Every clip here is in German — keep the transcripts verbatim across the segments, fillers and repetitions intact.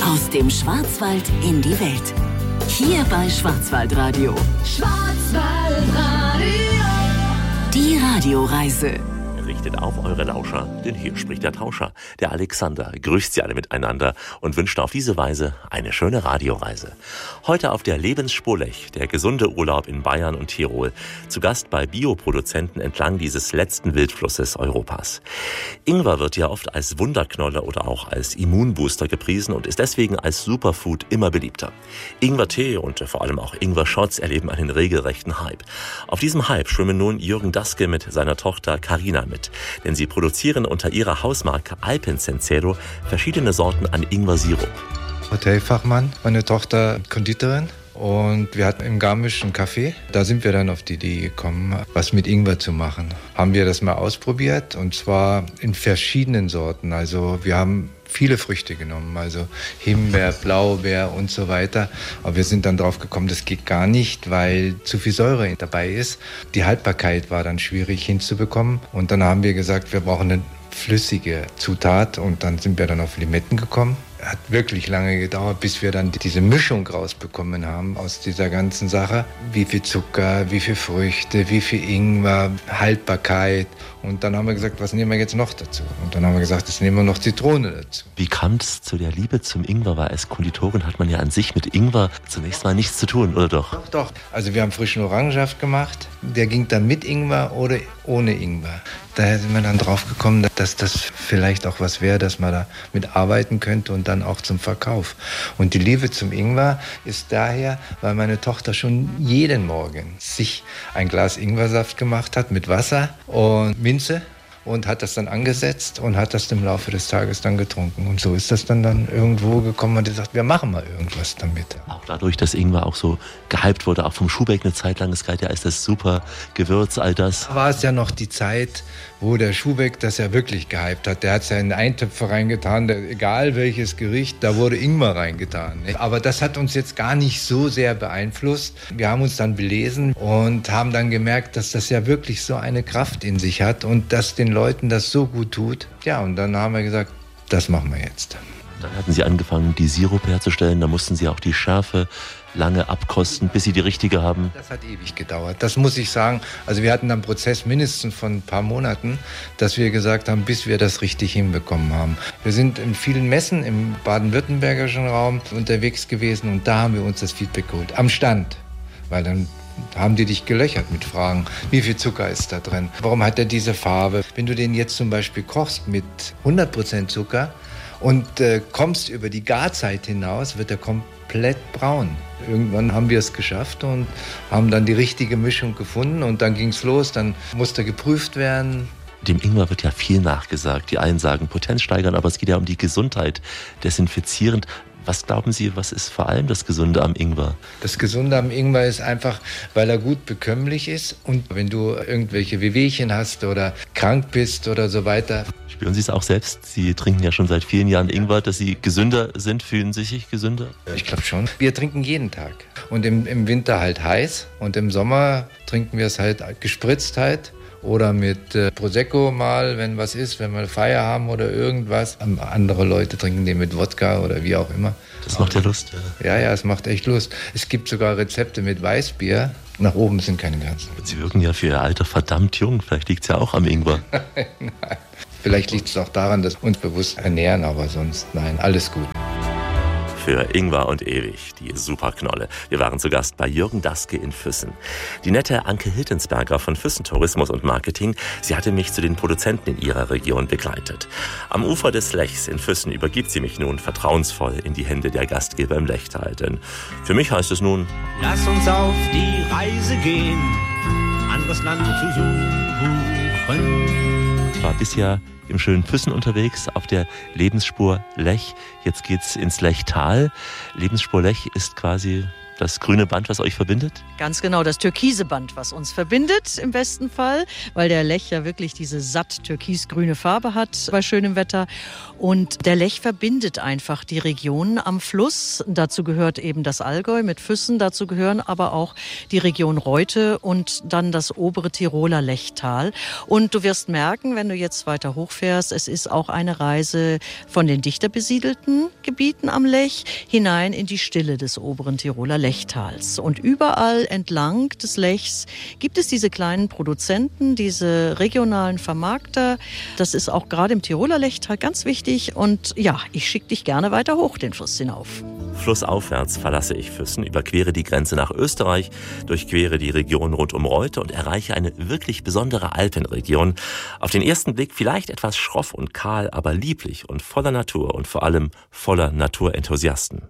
Aus dem Schwarzwald in die Welt. Hier bei Schwarzwaldradio. Schwarzwaldradio. Die Radioreise. Richtet auf eure Lauscher, denn hier spricht der Tauscher, der Alexander, grüßt sie alle miteinander und wünscht auf diese Weise eine schöne Radioreise. Heute auf der Lebensspur Lech, der gesunde Urlaub in Bayern und Tirol, zu Gast bei Bioproduzenten entlang dieses letzten Wildflusses Europas. Ingwer wird ja oft als Wunderknolle oder auch als Immunbooster gepriesen und ist deswegen als Superfood immer beliebter. Ingwertee und vor allem auch Ingwer-Shots erleben einen regelrechten Hype. Auf diesem Hype schwimmen nun Jürgen Daske mit seiner Tochter Carina mit. Denn sie produzieren unter ihrer Hausmarke Alpensensero verschiedene Sorten an Ingwer-Sirup. Hotelfachmann, meine Tochter Konditorin. Und wir hatten im Garmisch einen Café. Da sind wir dann auf die Idee gekommen, was mit Ingwer zu machen. Haben wir das mal ausprobiert und zwar in verschiedenen Sorten. Also wir haben viele Früchte genommen, also Himbeer, Blaubeer und so weiter. Aber wir sind dann drauf gekommen, das geht gar nicht, weil zu viel Säure dabei ist. Die Haltbarkeit war dann schwierig hinzubekommen. Und dann haben wir gesagt, wir brauchen eine flüssige Zutat. Und dann sind wir dann auf Limetten gekommen. Hat wirklich lange gedauert, bis wir dann diese Mischung rausbekommen haben aus dieser ganzen Sache. Wie viel Zucker, wie viel Früchte, wie viel Ingwer, Haltbarkeit. Und dann haben wir gesagt, was nehmen wir jetzt noch dazu? Und dann haben wir gesagt, jetzt nehmen wir noch Zitrone dazu. Wie kam es zu der Liebe zum Ingwer? Weil als Konditorin hat man ja an sich mit Ingwer zunächst mal nichts zu tun, oder doch? Doch, doch. Also wir haben frischen Orangensaft gemacht. Der ging dann mit Ingwer oder ohne Ingwer. Daher sind wir dann drauf gekommen, dass das vielleicht auch was wäre, dass man da mitarbeiten könnte und dann auch zum Verkauf. Und die Liebe zum Ingwer ist daher, weil meine Tochter schon jeden Morgen sich ein Glas Ingwersaft gemacht hat mit Wasser und Minze und hat das dann angesetzt und hat das im Laufe des Tages dann getrunken. Und so ist das dann, dann irgendwo gekommen und gesagt, wir machen mal irgendwas damit. Auch dadurch, dass Ingwer auch so gehypt wurde, auch vom Schuhbeck eine Zeit lang, es galt ja als das super Gewürz, all das. Da war es ja noch die Zeit, wo der Schuhbeck das ja wirklich gehypt hat. Der hat es ja in Eintöpfe reingetan, der, egal welches Gericht, da wurde Ingwer reingetan. Ne? Aber das hat uns jetzt gar nicht so sehr beeinflusst. Wir haben uns dann belesen und haben dann gemerkt, dass das ja wirklich so eine Kraft in sich hat und dass den Leuten das so gut tut. Ja, und dann haben wir gesagt, das machen wir jetzt. Dann hatten sie angefangen, die Sirupe herzustellen. Da mussten sie auch die Schärfe lange abkosten, bis sie die richtige haben. Das hat ewig gedauert, das muss ich sagen. Also wir hatten einen Prozess mindestens von ein paar Monaten, dass wir gesagt haben, bis wir das richtig hinbekommen haben. Wir sind in vielen Messen im baden-württembergischen Raum unterwegs gewesen und da haben wir uns das Feedback geholt. Am Stand, weil dann haben die dich gelöchert mit Fragen, wie viel Zucker ist da drin, warum hat er diese Farbe. Wenn du den jetzt zum Beispiel kochst mit hundert Prozent Zucker und äh, kommst über die Garzeit hinaus, wird er komplett braun. Irgendwann haben wir es geschafft und haben dann die richtige Mischung gefunden und dann ging es los, dann musste geprüft werden. Dem Ingwer wird ja viel nachgesagt. Die einen sagen Potenz steigern, aber es geht ja um die Gesundheit, desinfizierend. Was glauben Sie, was ist vor allem das Gesunde am Ingwer? Das Gesunde am Ingwer ist einfach, weil er gut bekömmlich ist und wenn du irgendwelche Wehwehchen hast oder krank bist oder so weiter. Spüren Sie es auch selbst? Sie trinken ja schon seit vielen Jahren Ingwer, dass Sie gesünder sind. Fühlen Sie sich gesünder? Ich glaube schon. Wir trinken jeden Tag. Und im, im Winter halt heiß und im Sommer trinken wir es halt gespritzt halt. Oder mit äh, Prosecco mal, wenn was ist, wenn wir eine Feier haben oder irgendwas. Andere Leute trinken den mit Wodka oder wie auch immer. Das macht ja Lust. Ja, ja, es macht echt Lust. Es gibt sogar Rezepte mit Weißbier. Nach oben sind keine Grenzen. Sie wirken ja für Ihr Alter verdammt jung. Vielleicht liegt es ja auch am Ingwer. Nein, nein. Vielleicht liegt es auch daran, dass wir uns bewusst ernähren, aber sonst nein, alles gut. Für Ingwer und ewig, die Superknolle. Wir waren zu Gast bei Jürgen Daske in Füssen. Die nette Anke Hiltensberger von Füssen Tourismus und Marketing, sie hatte mich zu den Produzenten in ihrer Region begleitet. Am Ufer des Lechs in Füssen übergibt sie mich nun vertrauensvoll in die Hände der Gastgeber im Lechtal. Denn für mich heißt es nun: Lass uns auf die Reise gehen, anderes Land zu suchen. Ich war bisher im schönen Füssen unterwegs, auf der Lebensspur Lech. Jetzt geht's ins Lechtal. Lebensspur Lech ist quasi das grüne Band, was euch verbindet? Ganz genau, das türkise Band, was uns verbindet im besten Fall, weil der Lech ja wirklich diese satt türkisgrüne Farbe hat bei schönem Wetter. Und der Lech verbindet einfach die Regionen am Fluss. Dazu gehört eben das Allgäu mit Füssen, dazu gehören aber auch die Region Reute und dann das obere Tiroler Lechtal. Und du wirst merken, wenn du jetzt weiter hochfährst, es ist auch eine Reise von den dichter besiedelten Gebieten am Lech hinein in die Stille des oberen Tiroler Lechtals. Und überall entlang des Lechs gibt es diese kleinen Produzenten, diese regionalen Vermarkter. Das ist auch gerade im Tiroler Lechtal ganz wichtig. Und ja, ich schicke dich gerne weiter hoch den Fluss hinauf. Flussaufwärts verlasse ich Füssen, überquere die Grenze nach Österreich, durchquere die Region rund um Reute und erreiche eine wirklich besondere Alpenregion. Auf den ersten Blick vielleicht etwas schroff und kahl, aber lieblich und voller Natur und vor allem voller Naturenthusiasten.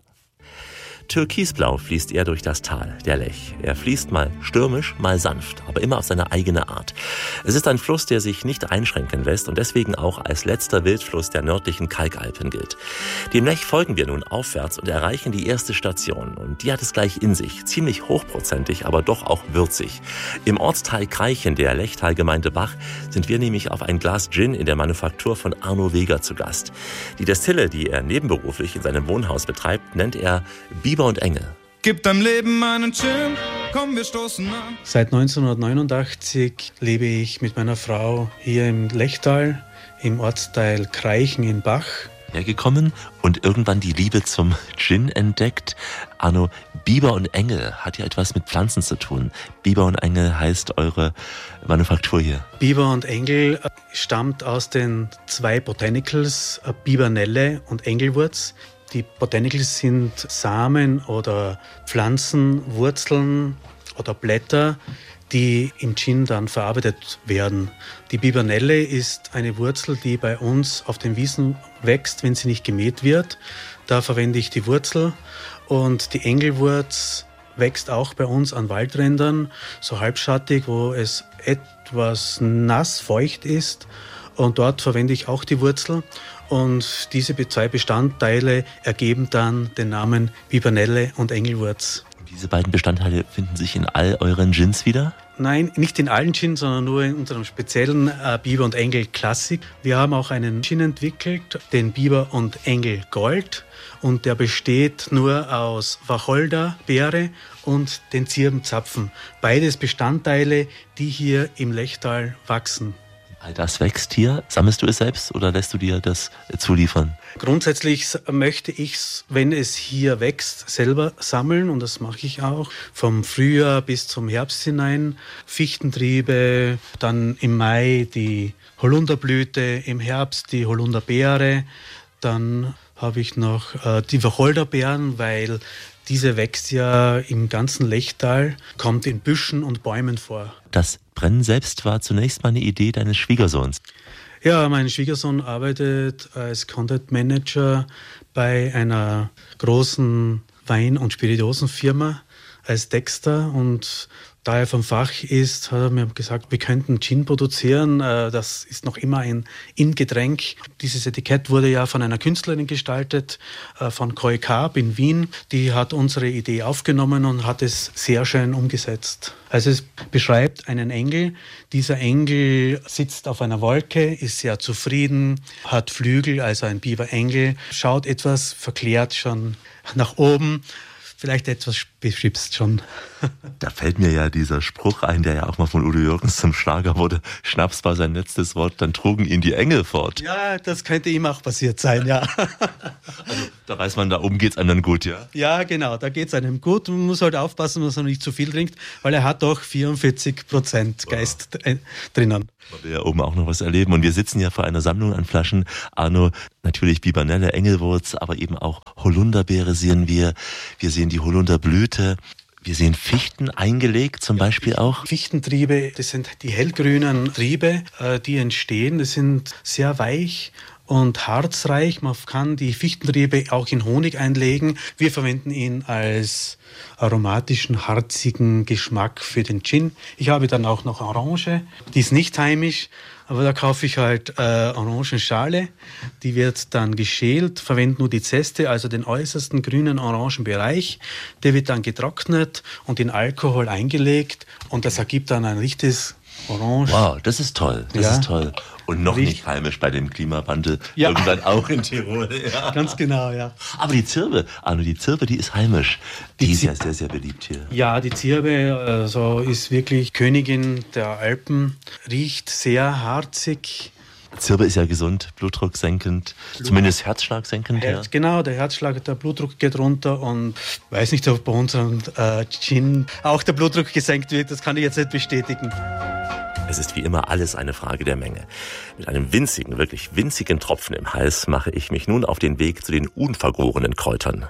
Türkisblau fließt er durch das Tal, der Lech. Er fließt mal stürmisch, mal sanft, aber immer auf seine eigene Art. Es ist ein Fluss, der sich nicht einschränken lässt und deswegen auch als letzter Wildfluss der nördlichen Kalkalpen gilt. Dem Lech folgen wir nun aufwärts und erreichen die erste Station. Und die hat es gleich in sich, ziemlich hochprozentig, aber doch auch würzig. Im Ortsteil Kreichen der Lechtalgemeinde Bach sind wir nämlich auf ein Glas Gin in der Manufaktur von Arno Weger zu Gast. Die Destille, die er nebenberuflich in seinem Wohnhaus betreibt, nennt er Biber und Engel. Gib deinem Leben einen Gin, komm, wir stoßen an. Seit neunzehnhundertneunundachtzig lebe ich mit meiner Frau hier im Lechtal, im Ortsteil Kreichen in Bach. Hergekommen und irgendwann die Liebe zum Gin entdeckt. Arno, Biber und Engel hat ja etwas mit Pflanzen zu tun. Biber und Engel heißt eure Manufaktur hier. Biber und Engel stammt aus den zwei Botanicals, Bibernelle und Engelwurz. Die Botanicals sind Samen oder Pflanzen, Wurzeln oder Blätter, die im Gin dann verarbeitet werden. Die Bibernelle ist eine Wurzel, die bei uns auf den Wiesen wächst, wenn sie nicht gemäht wird. Da verwende ich die Wurzel. Und die Engelwurz wächst auch bei uns an Waldrändern, so halbschattig, wo es etwas nass, feucht ist. Und dort verwende ich auch die Wurzel. Und diese zwei Bestandteile ergeben dann den Namen Bibernelle und Engelwurz. Diese beiden Bestandteile finden sich in all euren Gins wieder? Nein, nicht in allen Gins, sondern nur in unserem speziellen äh, Biber und Engel Klassik. Wir haben auch einen Gin entwickelt, den Biber und Engel Gold. Und der besteht nur aus Wacholderbeere und den Zirbenzapfen. Beides Bestandteile, die hier im Lechtal wachsen. All das wächst hier. Sammelst du es selbst oder lässt du dir das zuliefern? Grundsätzlich möchte ich es, wenn es hier wächst, selber sammeln und das mache ich auch. Vom Frühjahr bis zum Herbst hinein. Fichtentriebe, dann im Mai die Holunderblüte, im Herbst die Holunderbeere. Dann habe ich noch äh, die Wacholderbeeren, weil diese wächst ja im ganzen Lechtal, kommt in Büschen und Bäumen vor. Das Brennen selbst war zunächst mal eine Idee deines Schwiegersohns. Ja, mein Schwiegersohn arbeitet als Content Manager bei einer großen Wein- und Spirituosenfirma als Texter und da er vom Fach ist, hat er mir gesagt, wir könnten Gin produzieren. Das ist noch immer ein In-Getränk. Dieses Etikett wurde ja von einer Künstlerin gestaltet, von Koi Karp in Wien. Die hat unsere Idee aufgenommen und hat es sehr schön umgesetzt. Also es beschreibt einen Engel. Dieser Engel sitzt auf einer Wolke, ist sehr zufrieden, hat Flügel, also ein Biberengel, schaut etwas verklärt schon nach oben. Vielleicht etwas beschwipst schon. Da fällt mir ja dieser Spruch ein, der ja auch mal von Udo Jürgens zum Schlager wurde. Schnaps war sein letztes Wort, dann trugen ihn die Engel fort. Ja, das könnte ihm auch passiert sein, ja. Also, da weiß man, da oben geht's einem dann gut, ja? Ja, genau, da geht's einem gut. Man muss halt aufpassen, dass er nicht zu viel trinkt, weil er hat doch vierundvierzig Prozent Geist wow. drinnen. Man will ja oben auch noch was erleben. Und wir sitzen ja vor einer Sammlung an Flaschen. Arno, natürlich Bibernelle, Engelwurz, aber eben auch Holunderbeere sehen wir. Wir sehen die Holunderblüte. Wir sehen Fichten eingelegt zum Beispiel auch. Fichtentriebe, das sind die hellgrünen Triebe, die entstehen. Das sind sehr weich und harzreich. Man kann die Fichtentriebe auch in Honig einlegen. Wir verwenden ihn als aromatischen, harzigen Geschmack für den Gin. Ich habe dann auch noch Orange, die ist nicht heimisch, aber da kaufe ich halt äh, Orangenschale. Die wird dann geschält, verwende nur die Zeste, also den äußersten grünen orangen Bereich. Der wird dann getrocknet und in Alkohol eingelegt und das ergibt dann ein richtiges Orange. Wow, das ist toll, das ja. ist toll. Und noch Riech- nicht heimisch bei dem Klimawandel, Ja. irgendwann auch in Tirol. Ja. Ganz genau, ja. Aber die Zirbe, Arno, die Zirbe, die ist heimisch. Die, Die ist Zir- ja sehr, sehr beliebt hier. Ja, die Zirbe also ist wirklich Königin der Alpen, riecht sehr harzig. Zirbe ist ja gesund, Blutdruck senkend, zumindest Herzschlag senkend. Ja. Herz, genau, der Herzschlag, der Blutdruck geht runter und weiß nicht, ob bei unserem äh, Gin auch der Blutdruck gesenkt wird, das kann ich jetzt nicht bestätigen. Es ist wie immer alles eine Frage der Menge. Mit einem winzigen, wirklich winzigen Tropfen im Hals mache ich mich nun auf den Weg zu den unvergorenen Kräutern.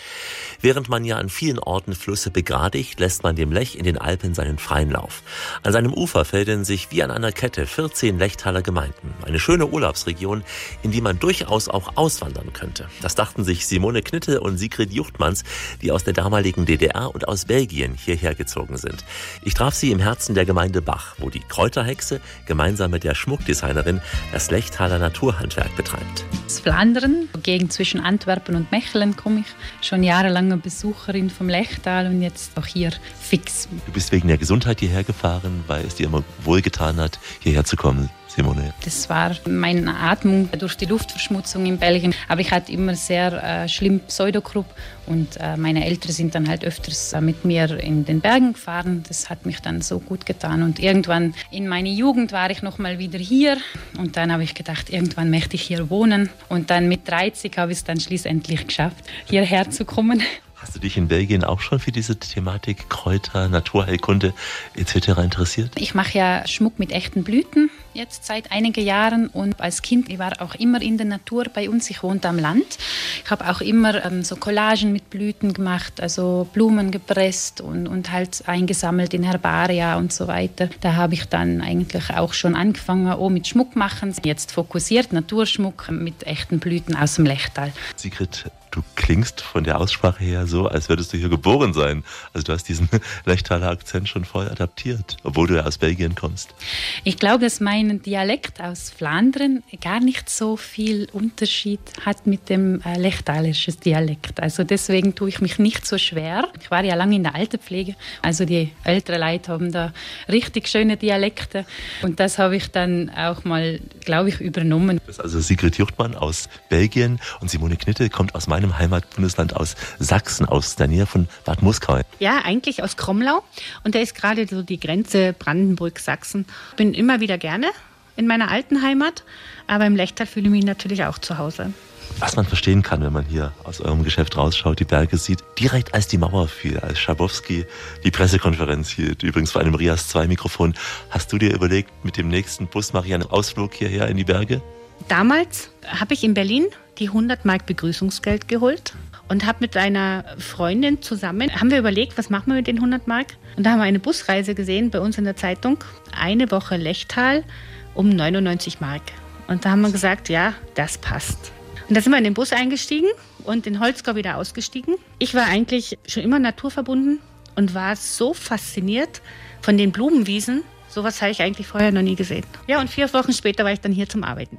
Während man ja an vielen Orten Flüsse begradigt, lässt man dem Lech in den Alpen seinen freien Lauf. An seinem Ufer fädeln sich wie an einer Kette vierzehn Lechtaler Gemeinden. Eine schöne Urlaubsregion, in die man durchaus auch auswandern könnte. Das dachten sich Simone Knitte und Sigrid Juchtmanns, die aus der damaligen D D R und aus Belgien hierher gezogen sind. Ich traf sie im Herzen der Gemeinde Bach, wo die Kräuterhexe gemeinsam mit der Schmuckdesignerin das Lechtaler Naturhandwerk betreibt. Aus Flandern, Gegend zwischen Antwerpen und Mechelen, komme ich schon jahrelang Besucherin vom Lechtal und jetzt auch hier fix. Du bist wegen der Gesundheit hierher gefahren, weil es dir immer wohlgetan hat, hierher zu kommen, Simone. Das war meine Atmung durch die Luftverschmutzung in Belgien. Aber ich hatte immer sehr äh, schlimm Pseudogrupp und äh, meine Eltern sind dann halt öfters äh, mit mir in den Bergen gefahren. Das hat mich dann so gut getan. Und irgendwann in meiner Jugend war ich noch mal wieder hier und dann habe ich gedacht, irgendwann möchte ich hier wohnen. Und dann mit dreißig habe ich es dann schließlich geschafft, hierher zu kommen. Hast du dich in Belgien auch schon für diese Thematik Kräuter, Naturheilkunde et cetera interessiert? Ich mache ja Schmuck mit echten Blüten jetzt seit einigen Jahren und als Kind, ich war auch immer in der Natur bei uns, ich wohnte am Land. Ich habe auch immer ähm, so Collagen mit Blüten gemacht, also Blumen gepresst und, und halt eingesammelt in Herbaria und so weiter. Da habe ich dann eigentlich auch schon angefangen, auch mit Schmuck machen. Jetzt fokussiert Naturschmuck mit echten Blüten aus dem Lechtal. Sigrid, du klingst von der Aussprache her so, als würdest du hier geboren sein. Also du hast diesen Lechtaler Akzent schon voll adaptiert, obwohl du ja aus Belgien kommst. Ich glaube, dass mein Dialekt aus Flandern gar nicht so viel Unterschied hat mit dem äh, lechtalischen Dialekt. Also deswegen tue ich mich nicht so schwer. Ich war ja lange in der Altenpflege, also die älteren Leute haben da richtig schöne Dialekte und das habe ich dann auch mal, glaube ich, übernommen. Das ist also Sigrid Juchtmann aus Belgien und Simone Knitte kommt aus meinem Heimatbundesland, aus Sachsen, aus der Nähe von Bad Muskau. Ja, eigentlich aus Kromlau und da ist gerade so die Grenze Brandenburg-Sachsen. Ich bin immer wieder gerne in meiner alten Heimat, aber im Lechtal fühle ich mich natürlich auch zu Hause. Was man verstehen kann, wenn man hier aus eurem Geschäft rausschaut, die Berge sieht, direkt als die Mauer fiel, als Schabowski die Pressekonferenz hielt, übrigens vor einem Rias zwei Mikrofon, hast du dir überlegt, mit dem nächsten Bus mache ich einen Ausflug hierher in die Berge? Damals habe ich in Berlin die hundert Mark Begrüßungsgeld geholt und habe mit einer Freundin zusammen, haben wir überlegt, was machen wir mit den hundert Mark? Und da haben wir eine Busreise gesehen bei uns in der Zeitung, eine Woche Lechtal um neunundneunzig Mark. Und da haben wir gesagt, ja, das passt. Und da sind wir in den Bus eingestiegen und in Holzgau wieder ausgestiegen. Ich war eigentlich schon immer naturverbunden und war so fasziniert von den Blumenwiesen. Sowas habe ich eigentlich vorher noch nie gesehen. Ja, und vier Wochen später war ich dann hier zum Arbeiten.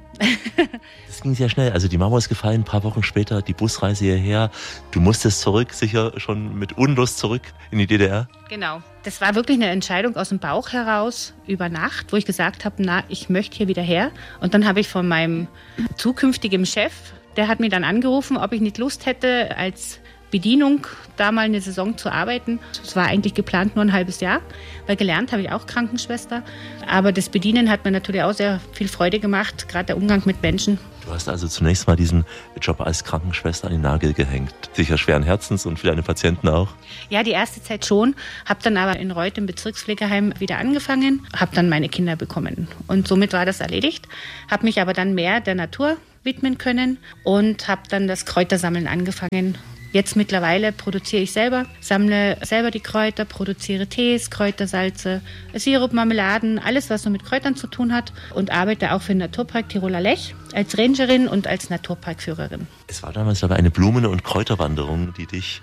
Das ging sehr schnell. Also die Mauer ist gefallen, ein paar Wochen später die Busreise hierher. Du musstest zurück, sicher schon mit Unlust zurück in die D D R? Genau. Das war wirklich eine Entscheidung aus dem Bauch heraus über Nacht, wo ich gesagt habe, na, ich möchte hier wieder her. Und dann habe ich von meinem zukünftigen Chef, der hat mir dann angerufen, ob ich nicht Lust hätte, als Bedienung da mal eine Saison zu arbeiten. Es war eigentlich geplant nur ein halbes Jahr, weil gelernt habe ich auch Krankenschwester. Aber das Bedienen hat mir natürlich auch sehr viel Freude gemacht, gerade der Umgang mit Menschen. Du hast also zunächst mal diesen Job als Krankenschwester an den Nagel gehängt. Sicher schweren Herzens und für deine Patienten auch? Ja, die erste Zeit schon. Habe dann aber in Reuth im Bezirkspflegeheim wieder angefangen, habe dann meine Kinder bekommen. Und somit war das erledigt. Habe mich aber dann mehr der Natur widmen können und habe dann das Kräutersammeln angefangen Jetzt mittlerweile produziere ich selber, sammle selber die Kräuter, produziere Tees, Kräutersalze, Sirup, Marmeladen, alles, was so mit Kräutern zu tun hat und arbeite auch für den Naturpark Tiroler Lech als Rangerin und als Naturparkführerin. Es war damals aber eine Blumen- und Kräuterwanderung, die dich